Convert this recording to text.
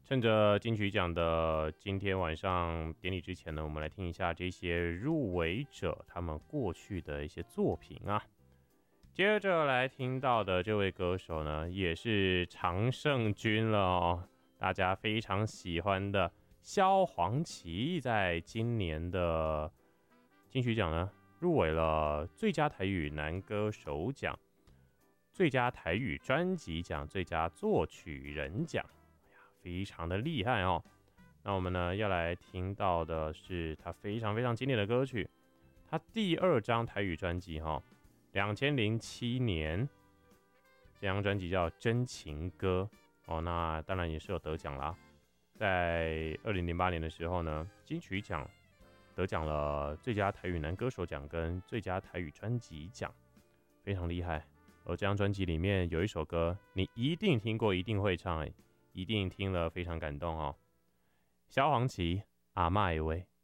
趁着金曲奖的今天晚上典礼之前呢，我们来听一下这些入围者他们过去的一些作品啊。接着来听到的这位歌手呢，也是常胜军了哦，大家非常喜欢的萧煌奇，在今年的金曲奖呢，入围了最佳台语男歌手奖、最佳台语专辑奖、最佳作曲人奖。非常的厉害哦。那我们呢要来听到的是他非常非常经典的歌曲，他第2张台语专辑2007年这张专辑叫《真情歌》哦，那当然也是有得奖啦。在2008年的时候呢，金曲奖得奖了最佳台语男歌手奖跟最佳台语专辑奖，非常厉害。而这张专辑里面有一首歌，你一定听过，一定会唱，一定听了非常感动哦。萧煌奇，阿嬷的话。